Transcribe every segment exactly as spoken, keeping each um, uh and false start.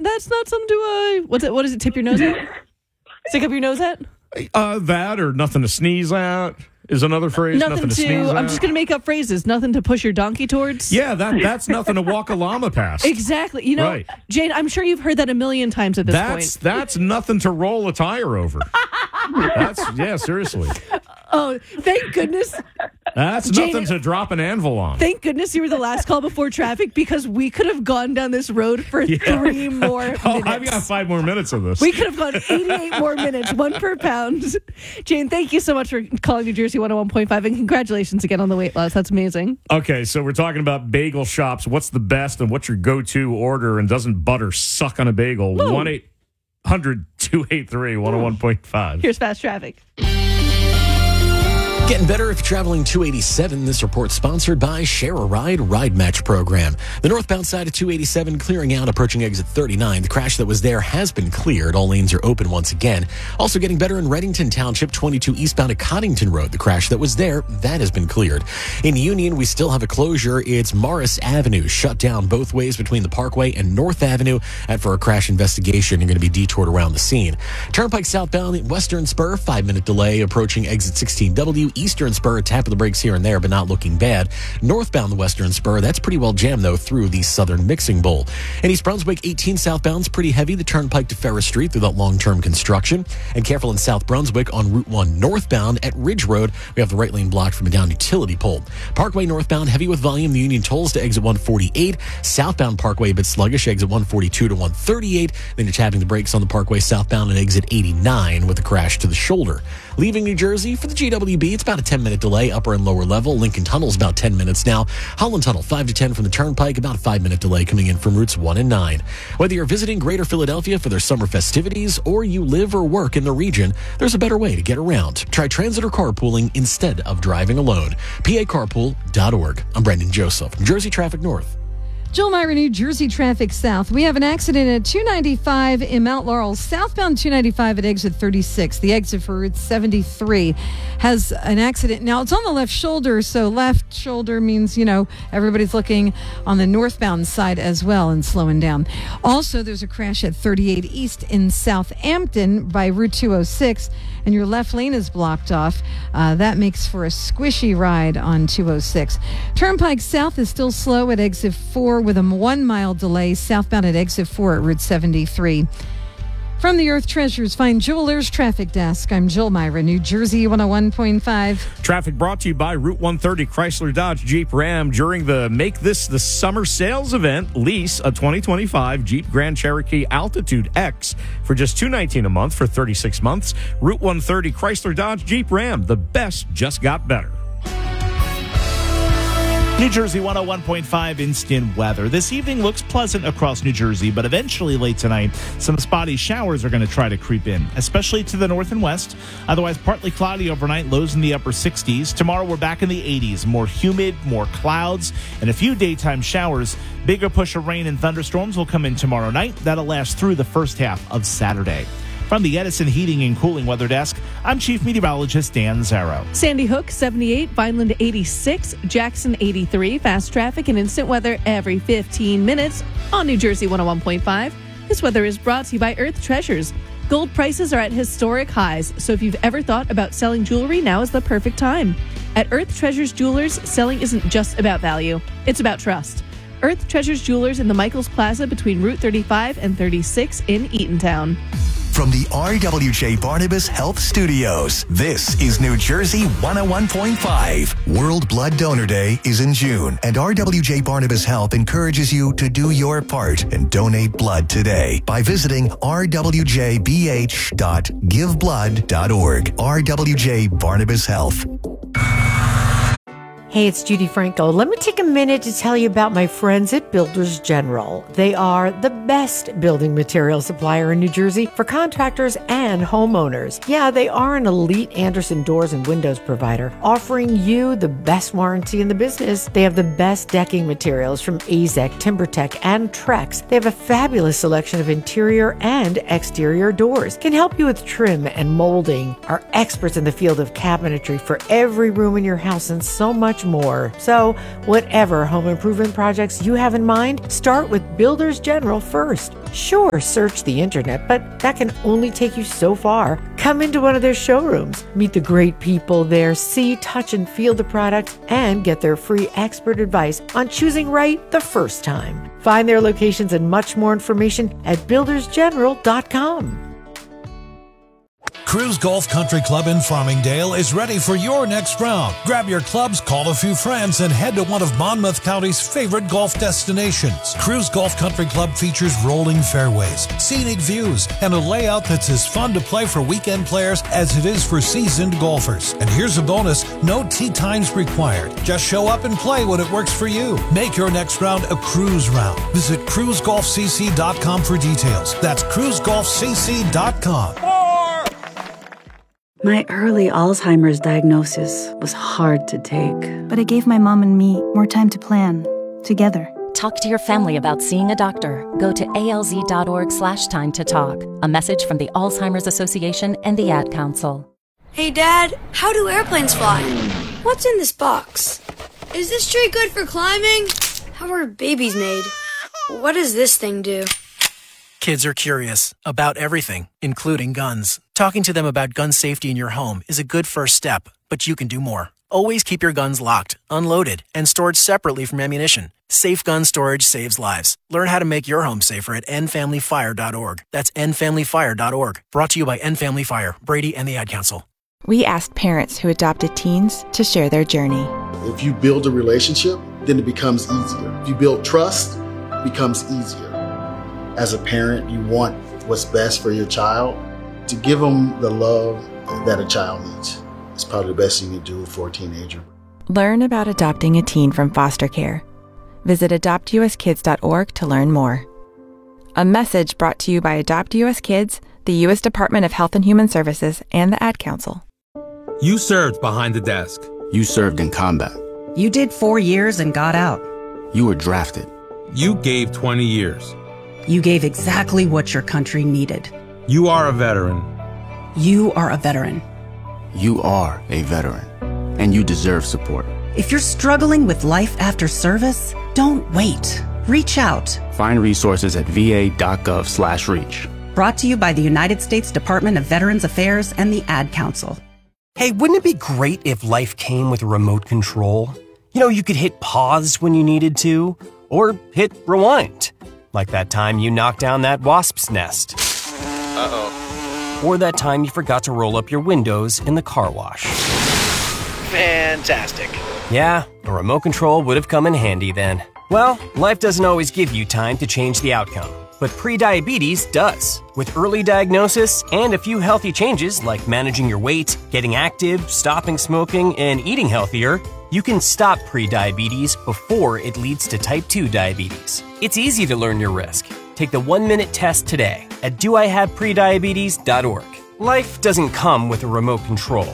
that's not something to, uh, what's it, what is it, tip your nose at? Stick up your nose at? Uh, that or nothing to sneeze at is another phrase. Nothing, nothing to, to, sneeze I'm at. just going to make up phrases. Nothing to push your donkey towards. Yeah, that that's nothing to walk a llama past. Exactly. You know, Right. Jane, I'm sure you've heard that a million times at this That's point. that's nothing to roll a tire over. That's yeah, seriously. Oh, thank goodness. That's Jane, nothing to drop an anvil on. Thank goodness you were the last call before traffic, because we could have gone down this road for Yeah. three more minutes. Oh, I've got five more minutes of this. We could have gone eighty-eight more minutes, one per pound. Jane, thank you so much for calling New Jersey one oh one point five, and congratulations again on the weight loss. That's amazing. Okay, so we're talking about bagel shops. What's the best and what's your go-to order, and doesn't butter suck on a bagel? one eight hundred two eight three one oh one point five. Here's fast traffic. Getting better if you're traveling two eighty-seven. This report sponsored by Share a Ride Ride Match Program. The northbound side of two eighty-seven clearing out, approaching exit thirty-nine. The crash that was there has been cleared. All lanes are open once again. Also getting better in Reddington Township, twenty-two eastbound at Coddington Road. The crash that was there, that has been cleared. In Union, we still have a closure. It's Morris Avenue, shut down both ways between the Parkway and North Avenue. And for a crash investigation, you're going to be detoured around the scene. Turnpike southbound, Western Spur, five-minute delay approaching exit sixteen W. Eastern Spur, a tap of the brakes here and there, but not looking bad. Northbound the Western Spur, that's pretty well jammed, though, through the Southern Mixing Bowl. And East Brunswick, eighteen southbound's pretty heavy. The Turnpike to Ferris Street through that long-term construction. And careful in South Brunswick on Route one northbound at Ridge Road. We have the right lane blocked from a down utility pole. Parkway northbound, heavy with volume. The Union tolls to exit one forty-eight. Southbound Parkway, a bit sluggish, exit one forty-two to one thirty-eight. Then you're tapping the brakes on the Parkway southbound at exit eighty-nine with a crash to the shoulder. Leaving New Jersey for the G W B, it's about a ten-minute delay, upper and lower level. Lincoln Tunnel's about ten minutes now. Holland Tunnel, five to ten from the Turnpike, about a five-minute delay coming in from routes one and nine. Whether you're visiting Greater Philadelphia for their summer festivities or you live or work in the region, there's a better way to get around. Try transit or carpooling instead of driving alone. P A carpool dot org. I'm Brendan Joseph, New Jersey Traffic North. Jill Myra, New Jersey Traffic South. We have an accident at two ninety-five in Mount Laurel, southbound two ninety-five at exit thirty-six. The exit for Route seventy-three has an accident. Now, it's on the left shoulder, so left shoulder means, you know, everybody's looking on the northbound side as well and slowing down. Also, there's a crash at thirty-eight East in Southampton by Route two oh six, and your left lane is blocked off. Uh, that makes for a squishy ride on two oh six. Turnpike South is still slow at exit four with a one-mile delay southbound at exit four at Route seventy-three. From the Earth Treasures Fine Jewelers Traffic Desk, I'm Jill Myra, New Jersey one oh one point five. Traffic brought to you by Route one thirty Chrysler Dodge Jeep Ram. During the Make This the Summer Sales event, lease a twenty twenty-five Jeep Grand Cherokee Altitude X for just two hundred nineteen dollars a month for thirty-six months. Route one thirty Chrysler Dodge Jeep Ram. The best just got better. New Jersey one oh one point five instant weather. This evening looks pleasant across New Jersey, but eventually late tonight, some spotty showers are going to try to creep in, especially to the north and west. Otherwise, partly cloudy overnight, lows in the upper sixties. Tomorrow, we're back in the eighties. More humid, more clouds, and a few daytime showers. Bigger push of rain and thunderstorms will come in tomorrow night. That'll last through the first half of Saturday. From the Edison Heating and Cooling Weather Desk, I'm Chief Meteorologist Dan Zarrow. Sandy Hook, seventy-eight. Vineland, eighty-six. Jackson, eighty-three. Fast traffic and instant weather every fifteen minutes on New Jersey one oh one point five. This weather is brought to you by Earth Treasures. Gold prices are at historic highs, so if you've ever thought about selling jewelry, now is the perfect time. At Earth Treasures Jewelers, selling isn't just about value, it's about trust. Earth Treasures Jewelers in the Michaels Plaza between Route thirty-five and thirty-six in Eatontown. From the R W J Barnabas Health Studios, this is New Jersey one oh one point five. World Blood Donor Day is in June, and R W J Barnabas Health encourages you to do your part and donate blood today by visiting r w j b h dot give blood dot org. R W J Barnabas Health. Hey, it's Judy Franco. Let me take a minute to tell you about my friends at Builders General. They are the best building material supplier in New Jersey for contractors and homeowners. Yeah, they are an elite Andersen doors and windows provider, offering you the best warranty in the business. They have the best decking materials from A Z E C, TimberTech, and Trex. They have a fabulous selection of interior and exterior doors. Can help you with trim and molding. Are experts in the field of cabinetry for every room in your house and so much much more. So, whatever home improvement projects you have in mind, start with Builders General first. Sure, search the internet, but that can only take you so far. Come into one of their showrooms, meet the great people there, see, touch, and feel the products, and get their free expert advice on choosing right the first time. Find their locations and much more information at builders general dot com. Cruise Golf Country Club in Farmingdale is ready for your next round. Grab your clubs, call a few friends, and head to one of Monmouth County's favorite golf destinations. Cruise Golf Country Club features rolling fairways, scenic views, and a layout that's as fun to play for weekend players as it is for seasoned golfers. And here's a bonus, no tee times required. Just show up and play when it works for you. Make your next round a cruise round. Visit cruise golf c c dot com for details. That's cruise golf c c dot com. My early Alzheimer's diagnosis was hard to take. But it gave my mom and me more time to plan, together. Talk to your family about seeing a doctor. Go to alz.org slash time to talk. A message from the Alzheimer's Association and the Ad Council. Hey, Dad, how do airplanes fly? What's in this box? Is this tree good for climbing? How are babies made? What does this thing do? Kids are curious about everything, including guns. Talking to them about gun safety in your home is a good first step, but you can do more. Always keep your guns locked, unloaded, and stored separately from ammunition. Safe gun storage saves lives. Learn how to make your home safer at end family fire dot org. That's end family fire dot org. Brought to you by End Family Fire, Brady, and the Ad Council. We asked parents who adopted teens to share their journey. If you build a relationship, then it becomes easier. If you build trust, it becomes easier. As a parent, you want what's best for your child. To give them the love that a child needs is probably the best thing you can do for a teenager. Learn about adopting a teen from foster care. Visit adopt u s kids dot org to learn more. A message brought to you by Adopt U S Kids, the U S Department of Health and Human Services, and the Ad Council. You served behind the desk. You served in combat. You did four years and got out. You were drafted. You gave twenty years. You gave exactly what your country needed. You are a veteran. You are a veteran. You are a veteran, and you deserve support. If you're struggling with life after service, don't wait. Reach out. Find resources at v a dot gov slash reach. Brought to you by the United States Department of Veterans Affairs and the Ad Council. Hey, wouldn't it be great if life came with a remote control? You know, you could hit pause when you needed to, or hit rewind. Like that time you knocked down that wasp's nest. Uh-oh. Or that time you forgot to roll up your windows in the car wash. Fantastic. Yeah, a remote control would have come in handy then. Well, life doesn't always give you time to change the outcome, but prediabetes does. With early diagnosis and a few healthy changes like managing your weight, getting active, stopping smoking, and eating healthier, you can stop prediabetes before it leads to type two diabetes. It's easy to learn your risk. Take the one-minute test today at do I have prediabetes dot org. Life doesn't come with a remote control.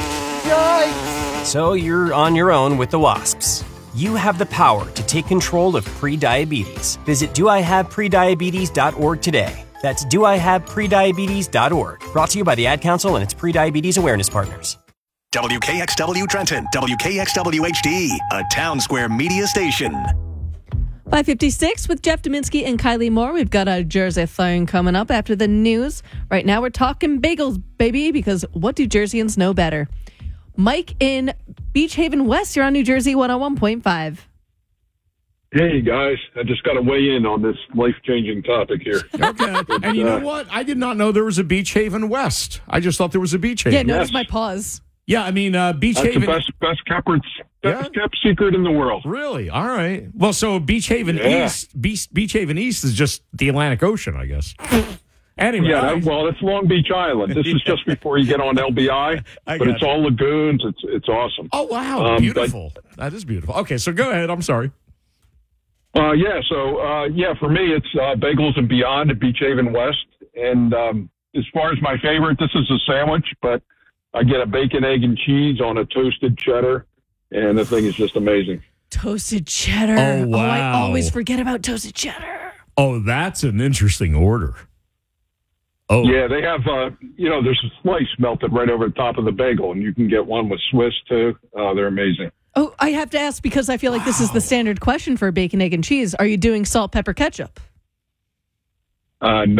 Yikes! So you're on your own with the wasps. You have the power to take control of prediabetes. Visit do I have prediabetes dot org today. That's do I have prediabetes dot org. Brought to you by the Ad Council and its prediabetes awareness partners. W K X W Trenton, W K X W H D, a Town Square media station. five fifty-six with Jeff Dominski and Kylie Moore. We've got a Jersey thing coming up after the news. Right now we're talking bagels, baby, because what do Jerseyans know better? Mike in Beach Haven West, you're on New Jersey one oh one point five. Hey, guys. I just got to weigh in on this life-changing topic here. Okay. And you know what? I did not know there was a Beach Haven West. I just thought there was a Beach Haven. Yeah, notice Yes. my pause. Yeah, I mean, uh, Beach That's Haven. the best, best, kept, best kept secret in the world. Really? All right. Well, so Beach Haven Yeah. East, Beach, Beach Haven East is just the Atlantic Ocean, I guess. Anyway. Yeah, I- that, well, it's Long Beach Island. This is just before you get on L B I, I but got it's it. all lagoons. It's it's awesome. Oh, wow. Um, Beautiful. That is beautiful. Okay, so go ahead. I'm sorry. Uh, yeah, so, uh, yeah, for me, it's uh, Bagels and Beyond at Beach Haven West. And um, as far as my favorite, this is a sandwich, but I get a bacon, egg, and cheese on a toasted cheddar, and the thing is just amazing. Toasted cheddar. Oh, Oh, I wow. always forget about toasted cheddar. Oh, that's an interesting order. Oh. Yeah, they have, uh, you know, there's a slice melted right over the top of the bagel, and you can get one with Swiss, too. Uh, they're amazing. Oh, I have to ask because I feel like this is the standard question for bacon, egg, and cheese. Are you doing salt, pepper, ketchup? Uh, no.